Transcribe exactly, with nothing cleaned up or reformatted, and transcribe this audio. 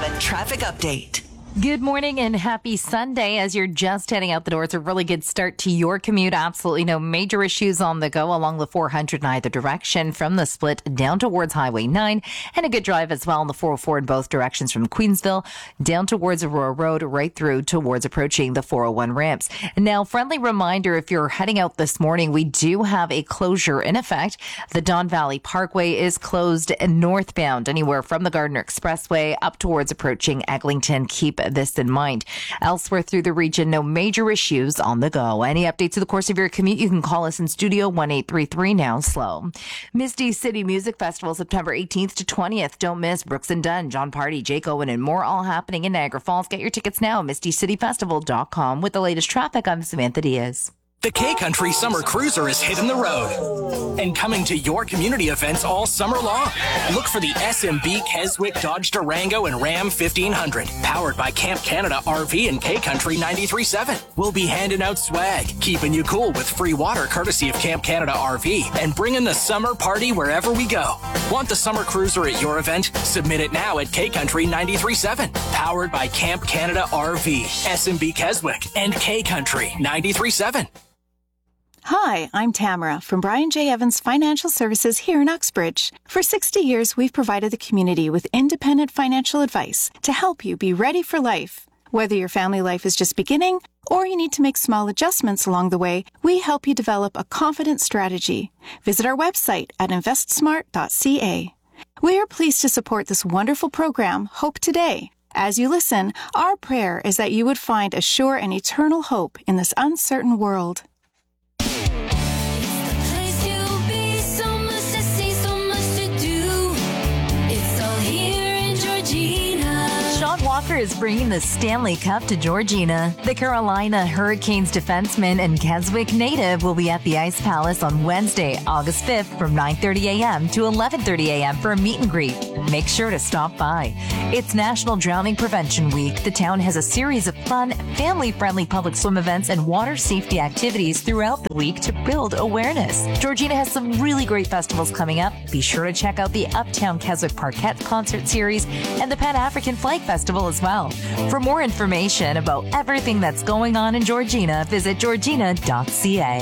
seven traffic update. Good morning and happy Sunday. As you're just heading out the door, it's a really good start to your commute. Absolutely no major issues on the go along the four hundred in either direction from the split down towards Highway nine, and a good drive as well on the four oh four in both directions from Queensville down towards Aurora Road right through towards approaching the four oh one ramps. Now, friendly reminder, if you're heading out this morning, we do have a closure in effect. The Don Valley Parkway is closed northbound anywhere from the Gardiner Expressway up towards approaching Eglinton. Keep this in mind. Elsewhere through the region, no major issues on the go. Any updates to the course of your commute, you can call us in studio one eight three three now slow. Misty City Music Festival September eighteenth to twentieth. Don't miss Brooks and Dunn, John Party, Jake Owen, and more all happening in Niagara Falls. Get your tickets now at misty city festival dot com. With the latest traffic, I'm Samantha Diaz. The K-Country Summer Cruiser is hitting the road and coming to your community events all summer long. Look for the S M B Keswick Dodge Durango and Ram fifteen hundred, powered by Camp Canada R V and K-Country ninety-three point seven. We'll be handing out swag, keeping you cool with free water courtesy of Camp Canada R V, and bringing the summer party wherever we go. Want the Summer Cruiser at your event? Submit it now at K-Country ninety-three point seven, powered by Camp Canada R V, S M B Keswick, and K-Country ninety-three point seven. Hi, I'm Tamara from Brian J. Evans Financial Services here in Uxbridge. For sixty years, we've provided the community with independent financial advice to help you be ready for life. Whether your family life is just beginning or you need to make small adjustments along the way, we help you develop a confident strategy. Visit our website at invest smart dot c a. We are pleased to support this wonderful program, Hope Today. As you listen, our prayer is that you would find a sure and eternal hope in this uncertain world. Sean Walker is bringing the Stanley Cup to Georgina. The Carolina Hurricanes defenseman and Keswick native will be at the Ice Palace on Wednesday, August fifth from nine thirty a.m. to eleven thirty a.m. for a meet and greet. Make sure to stop by. It's National Drowning Prevention Week. The town has a series of fun, family-friendly public swim events and water safety activities throughout the week to build awareness. Georgina has some really great festivals coming up. Be sure to check out the Uptown Keswick Parquet Concert Series and the Pan-African Flag Festival as well. For more information about everything that's going on in Georgina, visit georgina dot c a.